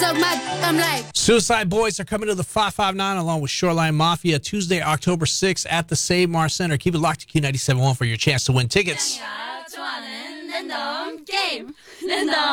suck my I'm like. Suicide Boys are coming to the 559 along with Shoreline Mafia Tuesday, October 6th at the Save Mart Center. Keep it locked to Q97.1 for your chance to win tickets. 좋아하는 랜덤 게임 랜덤